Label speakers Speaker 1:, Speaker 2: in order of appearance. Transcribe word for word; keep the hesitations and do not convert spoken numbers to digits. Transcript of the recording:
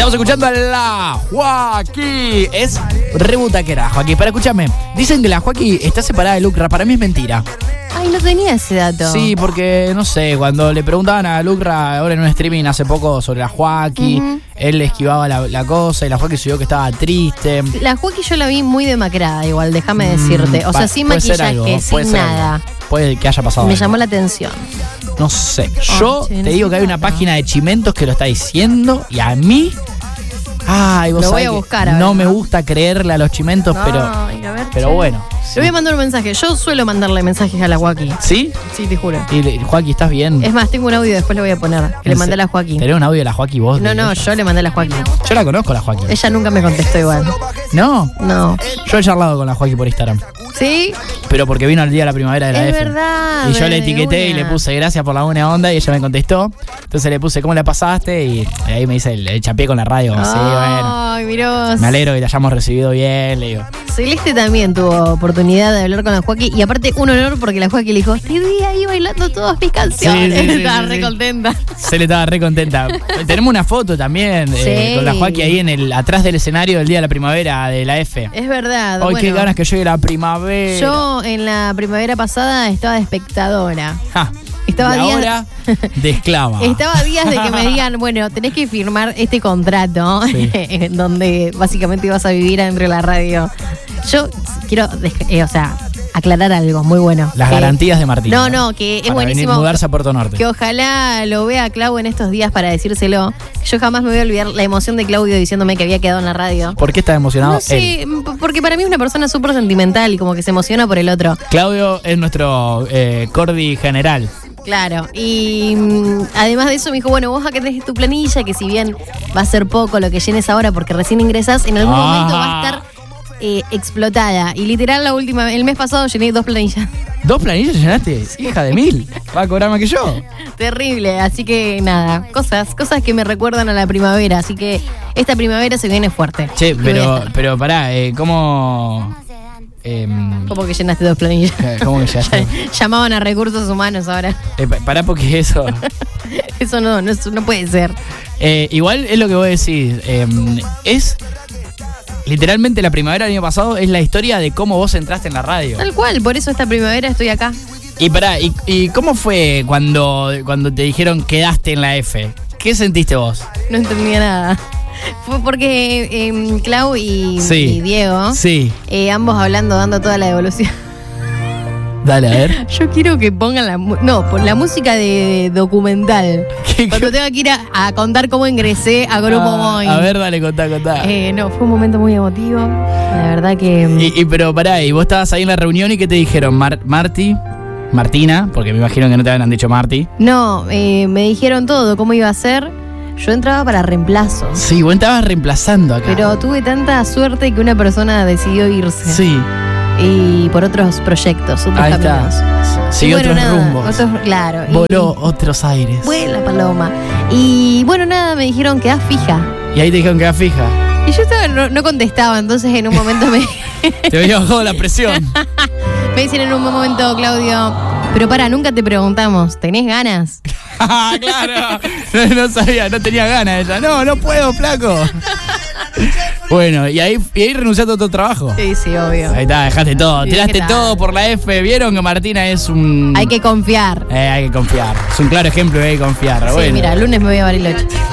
Speaker 1: Estamos escuchando a la Joaquí. Es re butaquera, Joaquí. Pero escúchame, dicen que la Joaquí está separada de Lucra. Para mí es mentira.
Speaker 2: Ay, no tenía ese dato.
Speaker 1: Sí, porque, no sé, cuando le preguntaban a Lucra ahora en un streaming hace poco sobre la Joaquí, uh-huh. él le esquivaba la, la cosa y la Joaquí subió que estaba triste.
Speaker 2: La Joaquí yo la vi muy demacrada igual, déjame decirte. O sea, sin maquillaje,
Speaker 1: algo,
Speaker 2: sin nada.
Speaker 1: Algo. Puede que haya pasado
Speaker 2: Me
Speaker 1: algo.
Speaker 2: llamó la atención.
Speaker 1: No sé. Yo
Speaker 2: oh, che,
Speaker 1: te digo que hay una página de chimentos que lo está diciendo y a mí... Ay, vos
Speaker 2: lo voy a buscar ahora.
Speaker 1: No me gusta creerle a los chimentos,
Speaker 2: no,
Speaker 1: pero,
Speaker 2: a ver,
Speaker 1: pero
Speaker 2: che.
Speaker 1: bueno.
Speaker 2: Le voy a mandar un mensaje. Yo suelo mandarle mensajes a la Joaquí.
Speaker 1: ¿Sí?
Speaker 2: Sí, te juro.
Speaker 1: Y Joaquí, ¿estás bien?
Speaker 2: Es más, tengo un audio, después le voy a poner. Que le mandé a la Joaquí.
Speaker 1: ¿Tenés un audio de la Joaquí vos?
Speaker 2: No, no, yo le mandé a la Joaquí.
Speaker 1: Yo la conozco, la Joaquí.
Speaker 2: Ella nunca me contestó igual.
Speaker 1: ¿No?
Speaker 2: No.
Speaker 1: Yo he charlado con la Joaquí por Instagram.
Speaker 2: ¿Sí?
Speaker 1: Pero porque vino el día de la primavera de la
Speaker 2: es
Speaker 1: F.
Speaker 2: verdad.
Speaker 1: Y yo le etiqueté y le puse gracias por la buena onda y ella me contestó. Entonces le puse ¿cómo la pasaste? Y ahí me dice, le chapeé con la radio.
Speaker 2: Ay,
Speaker 1: sí, bueno.
Speaker 2: Ay, mirá.
Speaker 1: Me alegro que te hayamos recibido bien, le digo.
Speaker 2: Celeste también tuvo oportunidad de hablar con la Joaquí y aparte un honor porque la Joaquí le dijo, te vi ahí bailando todas mis canciones.
Speaker 1: Sí, sí, sí,
Speaker 2: estaba
Speaker 1: sí,
Speaker 2: re
Speaker 1: sí.
Speaker 2: contenta.
Speaker 1: Se le estaba re contenta. Tenemos una foto también
Speaker 2: sí.
Speaker 1: eh, con la Joaquí ahí en el atrás del escenario del día de la primavera de la F.
Speaker 2: Es verdad.
Speaker 1: Ay,
Speaker 2: bueno,
Speaker 1: qué ganas que llegue la primavera.
Speaker 2: Yo en la primavera pasada estaba de espectadora.
Speaker 1: Ja.
Speaker 2: Estaba
Speaker 1: y
Speaker 2: días,
Speaker 1: ahora de esclava.
Speaker 2: Estaba días de que me digan, bueno, tenés que firmar este contrato sí. en donde básicamente vas a vivir entre la radio. Yo quiero, eh, o sea, aclarar algo muy bueno.
Speaker 1: Las
Speaker 2: que,
Speaker 1: garantías de Martín.
Speaker 2: No, no, que es
Speaker 1: para
Speaker 2: buenísimo.
Speaker 1: Venir, mudarse a Puerto Norte.
Speaker 2: Que ojalá lo vea Clau en estos días para decírselo. Yo jamás me voy a olvidar la emoción de Claudio diciéndome que había quedado en la radio.
Speaker 1: ¿Por qué está emocionado?
Speaker 2: No sé, él? Porque para mí es una persona súper sentimental y como que se emociona por el otro.
Speaker 1: Claudio es nuestro eh, cordi general.
Speaker 2: Claro, y mmm, además de eso me dijo, bueno, vos acá tenés tu planilla, que si bien va a ser poco lo que llenes ahora porque recién ingresás, en algún ah. momento va a estar eh, explotada. Y literal la última, el mes pasado llené dos planillas.
Speaker 1: ¿Dos planillas llenaste? Sí. Hija de mil. Va a cobrar más que yo.
Speaker 2: Terrible, así que nada, cosas, cosas que me recuerdan a la primavera, así que esta primavera se viene fuerte.
Speaker 1: Che, pero, pero pará, eh, ¿cómo...? Eh,
Speaker 2: ¿Cómo que llenaste dos planillas?
Speaker 1: ¿Cómo que llenaste?
Speaker 2: Llamaban a recursos humanos ahora.
Speaker 1: Eh, pará porque eso...
Speaker 2: eso no, no, no puede ser.
Speaker 1: Eh, igual es lo que vos decís. Eh, es... Literalmente la primavera del año pasado es la historia de cómo vos entraste en la radio.
Speaker 2: Tal cual, por eso esta primavera estoy acá.
Speaker 1: Y pará, ¿y, y cómo fue cuando, cuando te dijeron quedaste en la F? ¿Qué sentiste vos?
Speaker 2: No entendía nada. Fue porque eh, Clau y,
Speaker 1: sí,
Speaker 2: y Diego,
Speaker 1: sí.
Speaker 2: eh, ambos hablando, dando toda la devolución.
Speaker 1: Dale, a ver.
Speaker 2: Yo quiero que pongan la, no, la música de documental. ¿Qué, Cuando qué? tenga que ir a, a contar cómo ingresé a Grupo ah, Boing.
Speaker 1: A ver, dale, contá, contá.
Speaker 2: Eh, no, fue un momento muy emotivo. La verdad que...
Speaker 1: Y, y pero pará, y vos estabas ahí en la reunión y ¿qué te dijeron? Mar, Marti, Martina, porque me imagino que no te habían dicho Marti.
Speaker 2: No, eh, me dijeron todo, cómo iba a ser. Yo entraba para reemplazo.
Speaker 1: Sí, vos estabas reemplazando acá.
Speaker 2: Pero tuve tanta suerte que una persona decidió irse.
Speaker 1: Sí.
Speaker 2: Y por otros proyectos, otros
Speaker 1: ahí
Speaker 2: caminos.
Speaker 1: Está. Siguió bueno, otros nada, rumbos.
Speaker 2: Otros, claro.
Speaker 1: Voló y, otros aires.
Speaker 2: Vuela paloma. Y bueno, nada, me dijeron quedás fija.
Speaker 1: Y ahí te dijeron quedás fija.
Speaker 2: Y yo estaba, no, no contestaba, entonces en un momento me...
Speaker 1: Te había bajado la presión.
Speaker 2: Me dicen en un momento, Claudio, pero para, nunca te preguntamos, ¿tenés ganas?
Speaker 1: Claro, no, no sabía, no tenía ganas ella. No, no puedo, flaco. Bueno, y ahí, y ahí renunciaste a tu trabajo.
Speaker 2: Sí, sí, obvio.
Speaker 1: Ahí está, dejaste todo,
Speaker 2: sí,
Speaker 1: tiraste todo por la F. ¿Vieron que Martina es un...?
Speaker 2: Hay que confiar.
Speaker 1: Eh, hay que confiar. Es un claro ejemplo de hay que confiar.
Speaker 2: Sí,
Speaker 1: bueno.
Speaker 2: mira, el lunes me voy a Bariloche.